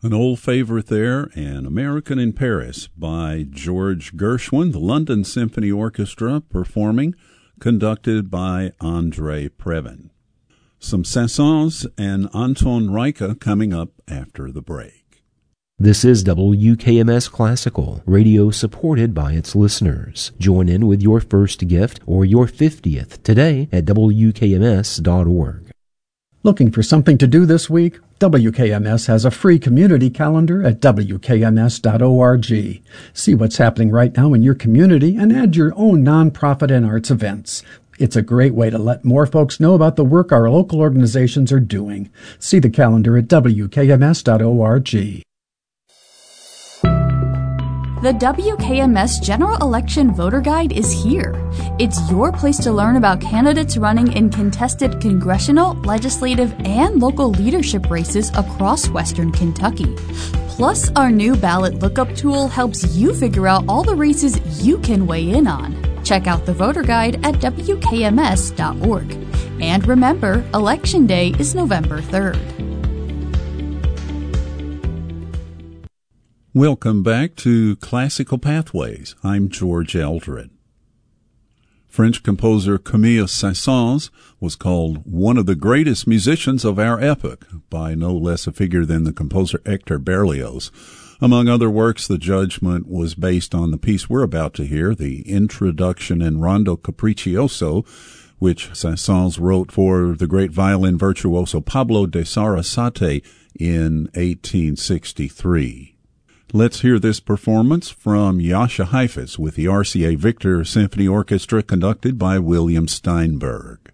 An old favorite there, An American in Paris by George Gershwin, the London Symphony Orchestra performing, conducted by Andre Previn. Some Saint-Saëns and Anton Reicha coming up after the break. This is WKMS Classical, radio supported by its listeners. Join in with your first gift or your 50th today at WKMS.org. Looking for something to do this week? WKMS has a free community calendar at WKMS.org. See what's happening right now in your community and add your own nonprofit and arts events. It's a great way to let more folks know about the work our local organizations are doing. See the calendar at WKMS.org. The WKMS General Election Voter Guide is here. It's your place to learn about candidates running in contested congressional, legislative, and local leadership races across Western Kentucky. Plus, our new ballot lookup tool helps you figure out all the races you can weigh in on. Check out the voter guide at WKMS.org. And remember, Election Day is November 3rd. Welcome back to Classical Pathways. I'm George Eldred. French composer Camille Saint-Saëns was called one of the greatest musicians of our epoch by no less a figure than the composer Hector Berlioz. Among other works, the judgment was based on the piece we're about to hear, the Introduction in Rondo Capriccioso, which Saint-Saëns wrote for the great violin virtuoso Pablo de Sarasate in 1863. Let's hear this performance from Jascha Heifetz with the RCA Victor Symphony Orchestra conducted by William Steinberg.